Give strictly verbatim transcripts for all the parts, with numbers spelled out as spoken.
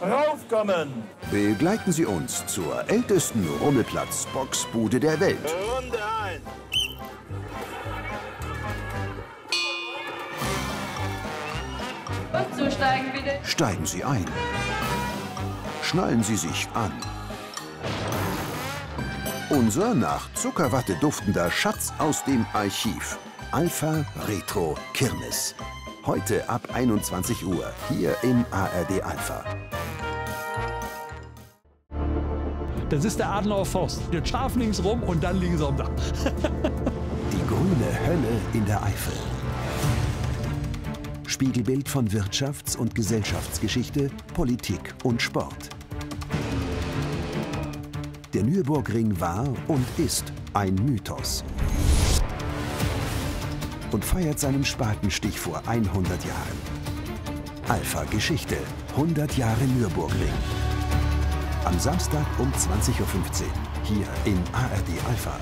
Raufkommen! Begleiten Sie uns zur ältesten Rummelplatz-Boxbude der Welt. Runde eins. Und zusteigen bitte. Steigen Sie ein. Schnallen Sie sich an. Unser nach Zuckerwatte duftender Schatz aus dem Archiv. Alpha Retro Kirmes. Heute ab einundzwanzig Uhr hier im A R D Alpha. Das ist der Adenauer Forst. Wir scharfen links rum und dann liegen sie am Dach. Die grüne Hölle in der Eifel. Spiegelbild von Wirtschafts- und Gesellschaftsgeschichte, Politik und Sport. Der Nürburgring war und ist ein Mythos und feiert seinen Spatenstich vor hundert Jahren. Alpha Geschichte, hundert Jahre Nürburgring. Am Samstag um zwanzig Uhr fünfzehn, hier im A R D Alpha.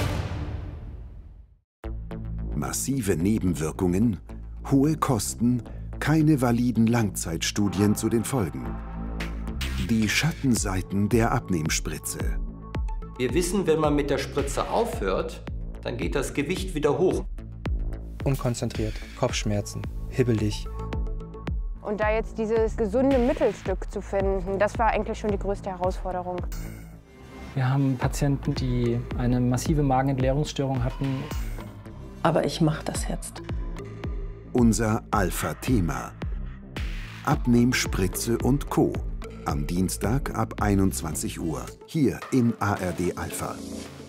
Massive Nebenwirkungen, hohe Kosten, keine validen Langzeitstudien zu den Folgen. Die Schattenseiten der Abnehmspritze. Wir wissen, wenn man mit der Spritze aufhört, dann geht das Gewicht wieder hoch. Unkonzentriert, Kopfschmerzen, hibbelig. Und da jetzt dieses gesunde Mittelstück zu finden, das war eigentlich schon die größte Herausforderung. Wir haben Patienten, die eine massive Magenentleerungsstörung hatten. Aber ich mache das jetzt. Unser Alpha-Thema. Abnehmspritze und Co. Am Dienstag ab einundzwanzig Uhr, hier im A R D Alpha.